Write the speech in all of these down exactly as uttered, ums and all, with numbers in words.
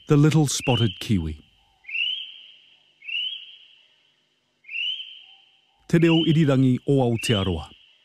The Little Spotted Kiwi. Te reo irirangi o Aotearoa.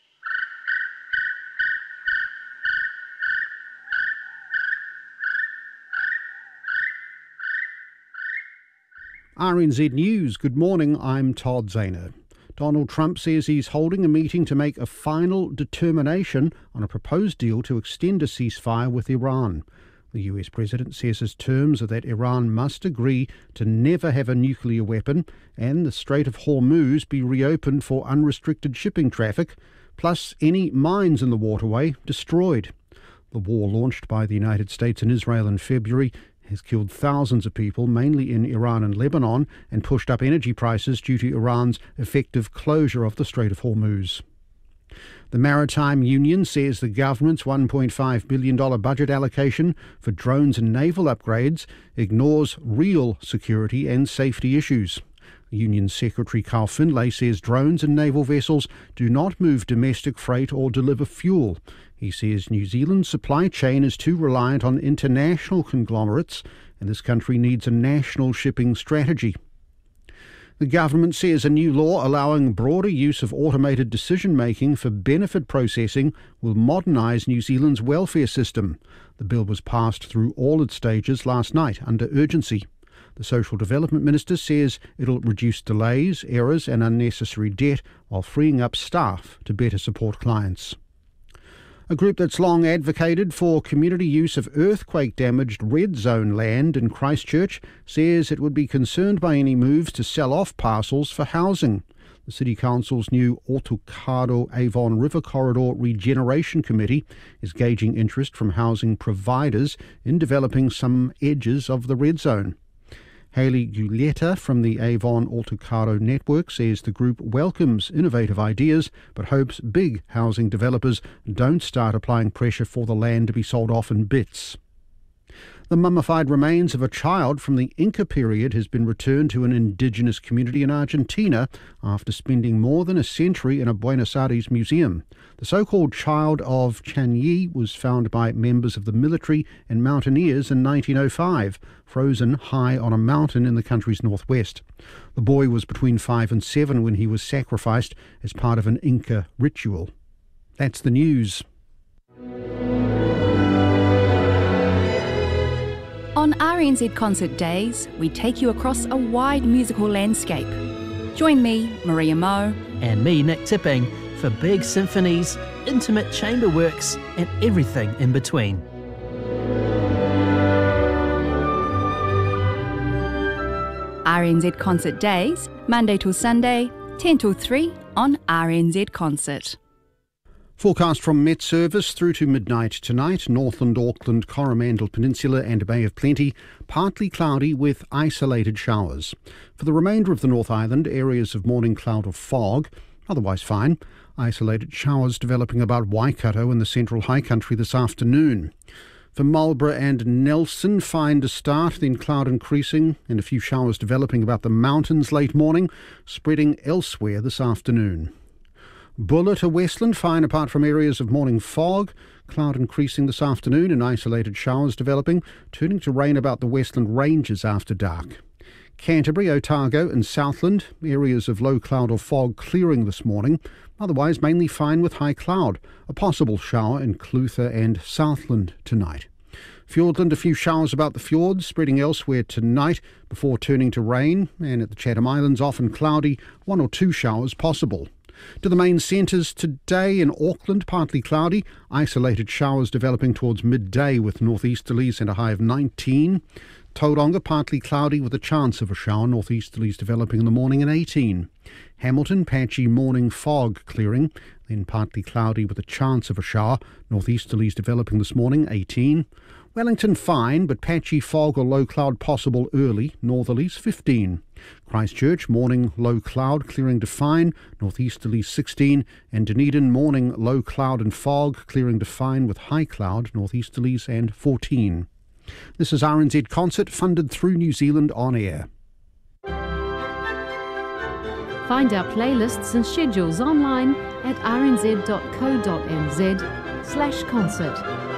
R N Z News, good morning, I'm Todd Zahner. Donald Trump says he's holding a meeting to make a final determination on a proposed deal to extend a ceasefire with Iran. The U S president says his terms are that Iran must agree to never have a nuclear weapon and the Strait of Hormuz be reopened for unrestricted shipping traffic, plus any mines in the waterway destroyed. The war launched by the United States and Israel in February has killed thousands of people, mainly in Iran and Lebanon, and pushed up energy prices due to Iran's effective closure of the Strait of Hormuz. The Maritime Union says the government's one point five billion dollars budget allocation for drones and naval upgrades ignores real security and safety issues. Union Secretary Carl Finlay says drones and naval vessels do not move domestic freight or deliver fuel. He says New Zealand's supply chain is too reliant on international conglomerates and this country needs a national shipping strategy. The government says a new law allowing broader use of automated decision-making for benefit processing will modernise New Zealand's welfare system. The bill was passed through all its stages last night under urgency. The Social Development Minister says it'll reduce delays, errors and unnecessary debt while freeing up staff to better support clients. A group that's long advocated for community use of earthquake-damaged red zone land in Christchurch says it would be concerned by any moves to sell off parcels for housing. The City Council's new Otokaro Avon River Corridor Regeneration Committee is gauging interest from housing providers in developing some edges of the red zone. Hayley Giulietta from the Avon Otokaro Network says the group welcomes innovative ideas but hopes big housing developers don't start applying pressure for the land to be sold off in bits. The mummified remains of a child from the Inca period has been returned to an indigenous community in Argentina after spending more than a century in a Buenos Aires museum. The so-called child of Chañi was found by members of the military and mountaineers in nineteen oh five, frozen high on a mountain in the country's northwest. The boy was between five and seven when he was sacrificed as part of an Inca ritual. That's the news. On R N Z Concert Days, we take you across a wide musical landscape. Join me, Maria Moe, and me, Nick Tipping, for big symphonies, intimate chamber works, and everything in between. R N Z Concert Days, Monday till Sunday, ten till three on R N Z Concert. Forecast from Met Service through to midnight tonight, Northland, Auckland, Coromandel Peninsula and Bay of Plenty, partly cloudy with isolated showers. For the remainder of the North Island, areas of morning cloud or fog, otherwise fine. Isolated showers developing about Waikato in the central high country this afternoon. For Marlborough and Nelson, fine to start, then cloud increasing and a few showers developing about the mountains late morning, spreading elsewhere this afternoon. Buller to Westland, fine apart from areas of morning fog, cloud increasing this afternoon and isolated showers developing, turning to rain about the Westland Ranges after dark. Canterbury, Otago and Southland, areas of low cloud or fog clearing this morning, otherwise mainly fine with high cloud, a possible shower in Clutha and Southland tonight. Fiordland, a few showers about the fjords, spreading elsewhere tonight before turning to rain, and at the Chatham Islands often cloudy, one or two showers possible. To the main centres today in Auckland, partly cloudy, isolated showers developing towards midday with northeasterlies and a high of nineteen. Tauranga, partly cloudy with a chance of a shower, northeasterlies developing in the morning and eighteen. Hamilton, patchy morning fog clearing, then partly cloudy with a chance of a shower, northeasterlies developing this morning, eighteen. Wellington, fine, but patchy fog or low cloud possible early, northerlies, fifteen. Christchurch, morning low cloud clearing to fine, northeasterlies, sixteen. And Dunedin, morning low cloud and fog clearing to fine with high cloud, northeasterlies, and fourteen. This is R N Z Concert, funded through New Zealand On Air. Find our playlists and schedules online at r n z dot co dot n z slash concert.